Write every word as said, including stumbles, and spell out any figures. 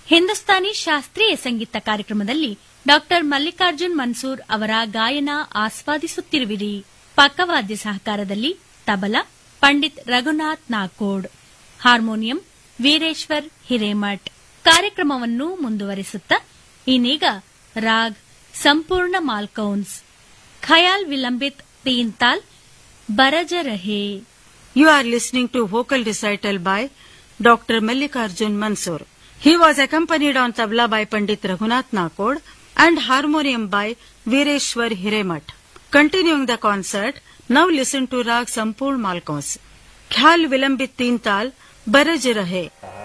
ಹಿಂದೂಸ್ತಾನಿ ಶಾಸ್ತ್ರೀಯ ಸಂಗೀತ ಕಾರ್ಯಕ್ರಮದಲ್ಲಿ ಡಾಕ್ಟರ್ ಮಲ್ಲಿಕಾರ್ಜುನ್ ಮನ್ಸೂರ್ ಅವರ ಗಾಯನ ಆಸ್ವಾದಿಸುತ್ತಿರುವಿರಿ. ಪಕ್ಕವಾದ್ಯ ಸಹಕಾರದಲ್ಲಿ ತಬಲಾ ಪಂಡಿತ್ ರಘುನಾಥ್ ನಾಕೋಡ್, ಹಾರ್ಮೋನಿಯಂ ವೀರೇಶ್ವರ್ ಹಿರೇಮಠ್. ಕಾರ್ಯಕ್ರಮವನ್ನು ಮುಂದುವರಿಸುತ್ತಾ ಇನ್ನೀಗ ರಾಗ್ ಸಂಪೂರ್ಣ ಮಾಲ್ಕೌನ್ಸ್, ಖಯಾಲ್ ವಿಲಂಬಿತ್ ತೀನ್ ತಾಲ್, ಬರಜ ರಹೆ. You are listening to vocal recital by Doctor Mallikarjun Mansoor. He was accompanied on tabla by Pandit Raghunath Nakod and harmonium by Vireshwar Hiremat. Continuing the concert, now listen to Rag Sampurn Malkauns, Khyal Vilambit Teen Tal, Baraj Rahe.